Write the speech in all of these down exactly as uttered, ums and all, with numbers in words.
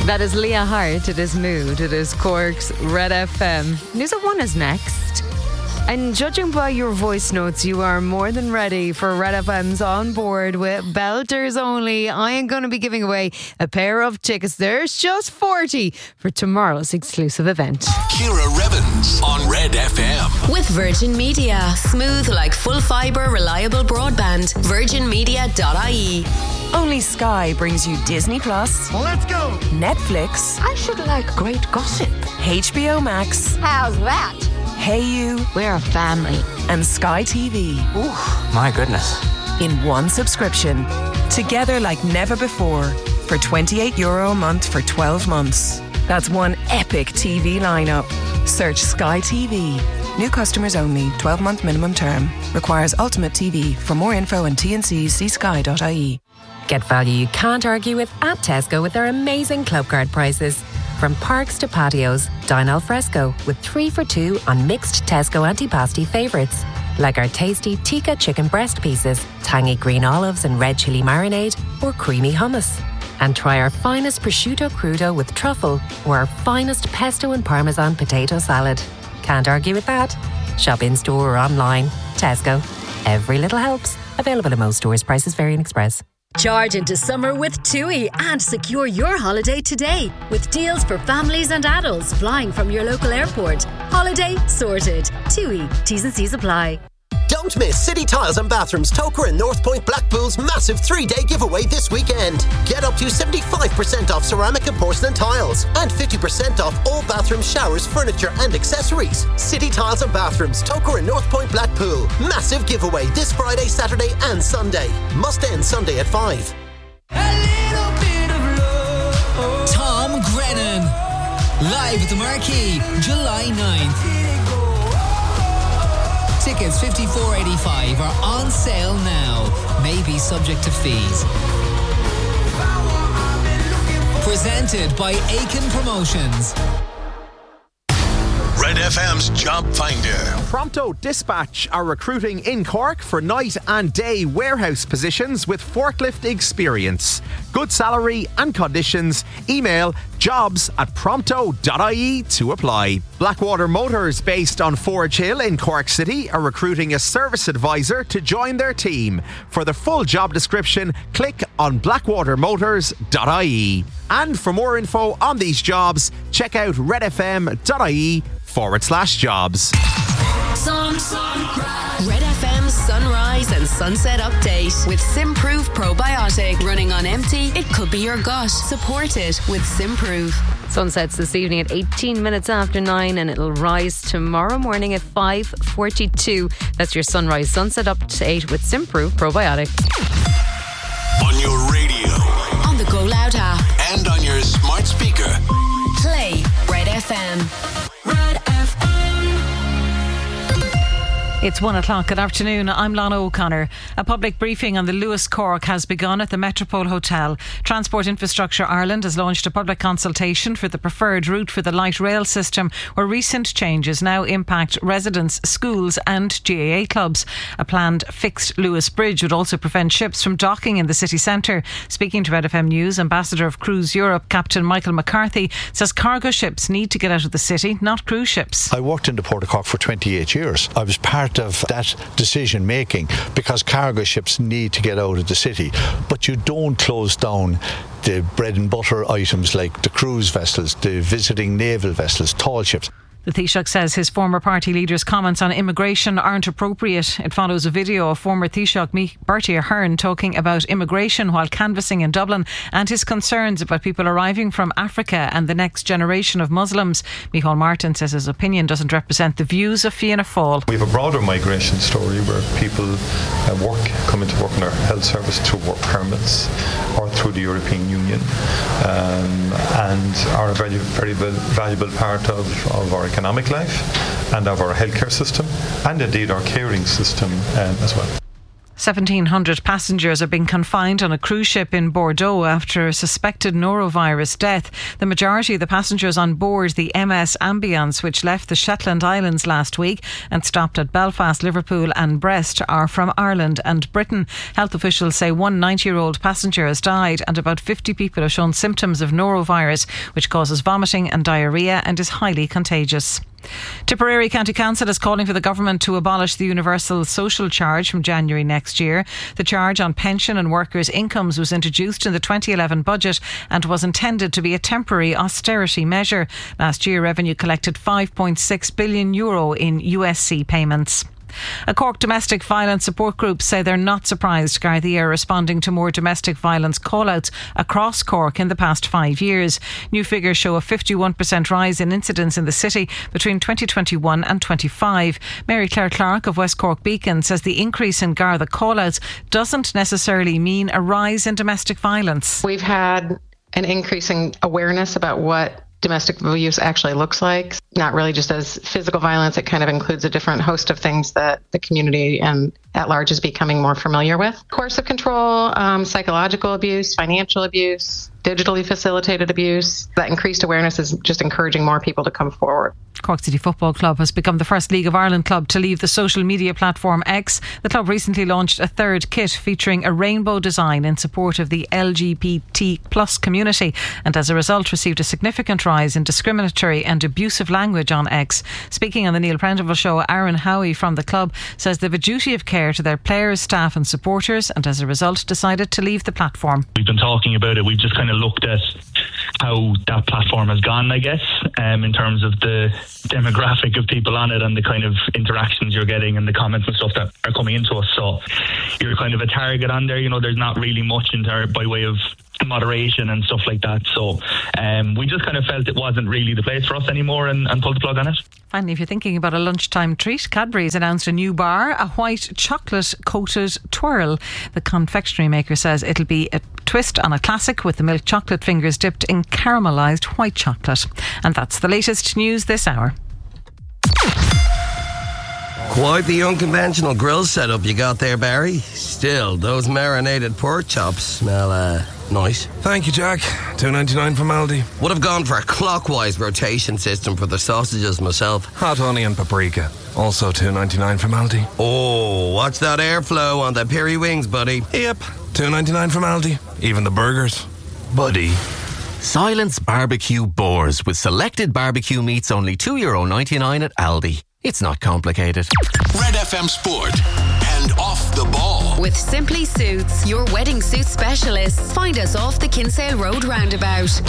That is Leah Hart, it is Mood, it is Cork's Red F M. News at one is next. And judging by your voice notes, you are more than ready for Red F M's On Board with Belters Only. I am going to be giving away a pair of tickets. There's just forty for tomorrow's exclusive event. Ciara Revens on Red F M. With Virgin Media. Smooth like full fibre, reliable broadband. virgin media dot I E. Only Sky brings you Disney Plus. Let's go! Netflix. I should like great gossip. H B O Max. How's that? Hey You. We're a family. And Sky T V. Ooh, my goodness. In one subscription. Together like never before. For twenty-eight euro a month for twelve months. That's one epic T V lineup. Search Sky T V. New customers only. twelve month minimum term. Requires Ultimate T V. For more info and T and Cs, see sky dot I E. Get value you can't argue with at Tesco with their amazing club card prices. From parks to patios, dine al fresco with three for two on mixed Tesco antipasti favourites. Like our tasty tikka chicken breast pieces, tangy green olives and red chilli marinade, or creamy hummus. And try our finest prosciutto crudo with truffle or our finest pesto and parmesan potato salad. Can't argue with that. Shop in-store or online. Tesco. Every little helps. Available in most stores. Prices vary in Express. Charge into summer with TUI and secure your holiday today with deals for families and adults flying from your local airport. Holiday sorted. TUI. T's and C's apply. Don't miss City Tiles and Bathrooms Toker and North Point Blackpool's massive three-day giveaway this weekend. Get up to seventy-five percent off ceramic and porcelain tiles and fifty percent off all bathroom showers, furniture and accessories. City Tiles and Bathrooms Toker and North Point Blackpool. Massive giveaway this Friday, Saturday and Sunday. Must end Sunday at five. Tom Grennan. Live at the Marquee, July ninth. Tickets fifty-four eighty-five are on sale now. Maybe subject to fees. Presented by Aiken Promotions. Red F M's Job Finder. Pronto Dispatch are recruiting in Cork for night and day warehouse positions with forklift experience. Good salary and conditions. Email jobs at pronto dot I E to apply. Blackwater Motors, based on Forge Hill in Cork City, are recruiting a service advisor to join their team. For the full job description, click on blackwater motors dot I E. And for more info on these jobs, check out redfm.ie forward slash jobs. Sun, sunrise. Red F M's Sunrise and Sunset Update with Simprove Probiotic. Running on empty, it could be your gut. Support it with Simprove. Sunsets this evening at eighteen minutes after nine, and it'll rise tomorrow morning at five forty-two. That's your Sunrise Sunset Update with Simprove Probiotic. On your radio. On the Go Loud app. And on your smart speaker. Play Red F M. Red F M. It's one o'clock. Good afternoon. I'm Lana O'Connor. A public briefing on the Lewis Cork has begun at the Metropole Hotel. Transport Infrastructure Ireland has launched a public consultation for the preferred route for the light rail system, where recent changes now impact residents, schools and G A A clubs. A planned fixed Lewis Bridge would also prevent ships from docking in the city centre. Speaking to Red F M News, Ambassador of Cruise Europe, Captain Michael McCarthy, says cargo ships need to get out of the city, not cruise ships. I worked in the Port of Cork for twenty-eight years. I was part of that decision making because cargo ships need to get out of the city, but you don't close down the bread and butter items like the cruise vessels, the visiting naval vessels, tall ships. The Taoiseach says his former party leader's comments on immigration aren't appropriate. It follows a video of former Taoiseach Bertie Ahern talking about immigration while canvassing in Dublin and his concerns about people arriving from Africa and the next generation of Muslims. Micheál Martin says his opinion doesn't represent the views of Fianna Fáil. We have a broader migration story where people uh, work, come into work in our health service through work permits or through the European Union um, and are a very, very valuable part of, of our economic life and of our healthcare system and indeed our caring system um, as well. seventeen hundred passengers are being confined on a cruise ship in Bordeaux after a suspected norovirus death. The majority of the passengers on board the M S Ambiance, which left the Shetland Islands last week and stopped at Belfast, Liverpool and Brest, are from Ireland and Britain. Health officials say one ninety-year-old passenger has died and about fifty people have shown symptoms of norovirus, which causes vomiting and diarrhoea and is highly contagious. Tipperary County Council is calling for the government to abolish the universal social charge from January next year. The charge on pension and workers' incomes was introduced in the twenty eleven budget and was intended to be a temporary austerity measure. Last year, revenue collected five point six billion euro in U S C payments. A Cork domestic violence support group say they're not surprised Gardaí are responding to more domestic violence call-outs across Cork in the past five years. New figures show a fifty-one percent rise in incidents in the city between twenty twenty-one and twenty-five. Mary Claire Clark of West Cork Beacon says the increase in Garda call-outs doesn't necessarily mean a rise in domestic violence. We've had an increasing awareness about what domestic abuse actually looks like. Not really just as physical violence, it kind of includes a different host of things that the community and at large is becoming more familiar with. Coercive control, um, psychological abuse, financial abuse, digitally facilitated abuse. That increased awareness is just encouraging more people to come forward. Cork City Football Club has become the first League of Ireland club to leave the social media platform X. The club recently launched a third kit featuring a rainbow design in support of the L G B T plus community, and as a result received a significant rise in discriminatory and abusive language on X. Speaking on the Neil Prendeville Show, Aaron Howie from the club says they have a duty of care to their players, staff and supporters, and as a result decided to leave the platform. We've been talking about it. We've just kind of looked at how that platform has gone, I guess, um, in terms of the demographic of people on it and the kind of interactions you're getting and the comments and stuff that are coming into us. So you're kind of a target on there. You know, there's not really much in there by way of moderation and stuff like that. So um, we just kind of felt it wasn't really the place for us anymore and, and pulled the plug on it. Finally, if you're thinking about a lunchtime treat, Cadbury's announced a new bar, a white chocolate coated twirl. The confectionery maker says it'll be a twist on a classic with the milk chocolate fingers dipped in caramelised white chocolate. And that's the latest news this hour. Quite the unconventional grill setup you got there, Barry. Still, those marinated pork chops smell uh, nice. Thank you, Jack. two ninety-nine from Aldi. Would have gone for a clockwise rotation system for the sausages myself. Hot onion paprika. Also two ninety-nine from Aldi. Oh, watch that airflow on the peri wings, buddy. Yep. two ninety-nine from Aldi. Even the burgers. Buddy. Silence Barbecue Boars with selected barbecue meats only two euro ninety-nine at Aldi. It's not complicated. Red F M Sport and Off the Ball. With Simply Suits, your wedding suit specialists. Find us off the Kinsale Road roundabout.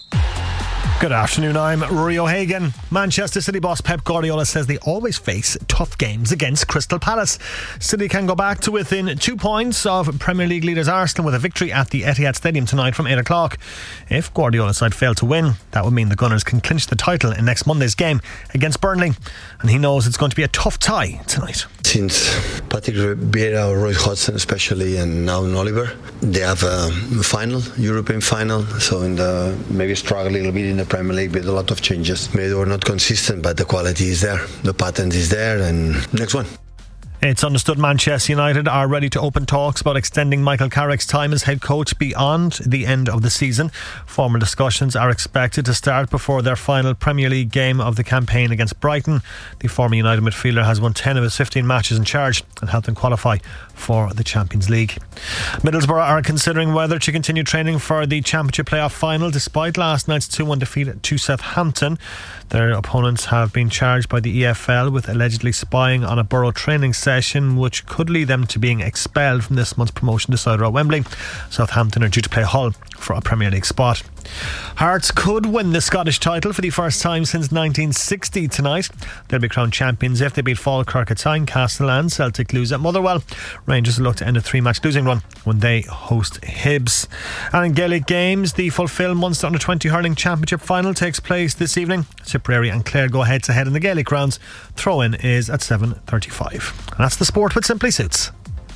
Good afternoon, I'm Rory O'Hagan. Manchester City boss Pep Guardiola says they always face tough games against Crystal Palace. City can go back to within two points of Premier League leaders Arsenal with a victory at the Etihad Stadium tonight from eight o'clock. If Guardiola's side fail to win, that would mean the Gunners can clinch the title in next Monday's game against Burnley. And he knows it's going to be a tough tie tonight. Since Patrick Vieira, Roy Hodgson especially, and now Oliver, they have a final, European final, so in the maybe struggle a little bit in the Premier League with a lot of changes. Maybe they were not consistent, but the quality is there, the pattern is there, and next one. It's understood Manchester United are ready to open talks about extending Michael Carrick's time as head coach beyond the end of the season. Formal discussions are expected to start before their final Premier League game of the campaign against Brighton. The former United midfielder has won ten of his fifteen matches in charge and helped them qualify for the Champions League. Middlesbrough are considering whether to continue training for the Championship playoff final despite last night's two one defeat to Southampton. Their opponents have been charged by the E F L with allegedly spying on a Borough training session, which could lead them to being expelled from this month's promotion decider at Wembley. Southampton are due to play Hull for a Premier League spot. Hearts could win the Scottish title for the first time since nineteen sixty tonight. They'll be crowned champions if they beat Falkirk at Tynecastle and Celtic lose at Motherwell. Rangers look to end a three-match losing run when they host Hibs. And in Gaelic games, the Fulfill Munster Under twenty Hurling Championship final takes place this evening. Tipperary and Clare go head to head in the Gaelic rounds. Throw-in is at seven thirty-five. And that's the sport with Simply Suits.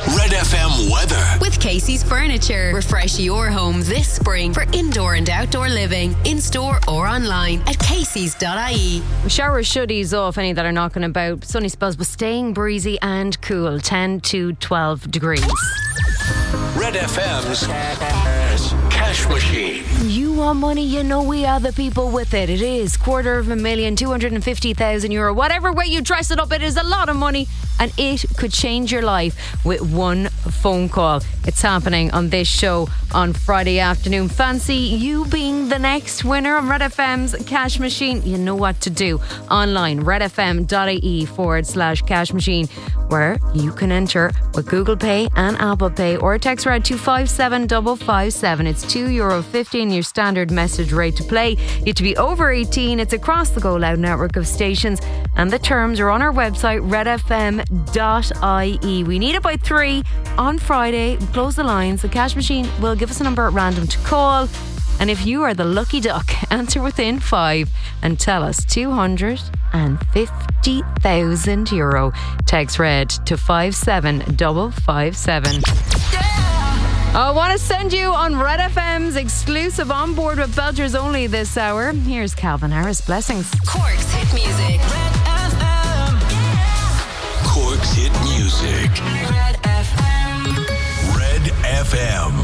Red F M weather. With Casey's Furniture. Refresh your home this spring for indoor and outdoor living, in store or online at caseys dot I E. Showers should ease off, any that are knocking about. Sunny spells, but staying breezy and cool, ten to twelve degrees. Red F M's Cash Machine. You want money? You know we are the people with it. It is quarter of a million, two hundred fifty thousand euro. Whatever way you dress it up, it is a lot of money, and it could change your life with one phone call. It's happening on this show on Friday afternoon. Fancy you being the next winner of Red F M's Cash Machine? You know what to do. Online, redfm.ie forward slash cash machine, where you can enter with Google Pay and Apple Pay, or text Red to five seven five five seven. It's two euro fifteen, your standard message rate to play. You have to be over eighteen. It's across the Go Loud network of stations, and the terms are on our website, red f m dot I E. We need it by three on Friday. Close the lines. The Cash Machine will give us a number at random to call, and if you are the lucky duck, answer within five and tell us two hundred fifty thousand euro. Text Red to five seven five five seven. I want to send you on Red F M's exclusive On Board with Belters only this hour. Here's Calvin Harris. Blessings. Cork's hit music. Red F M. Cork's hit music. Red F M. Red F M.